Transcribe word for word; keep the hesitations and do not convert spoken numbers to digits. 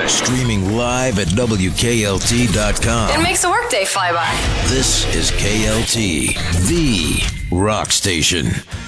Streaming live at W K L T dot com. It makes a workday fly by. This is K L T, the rock station.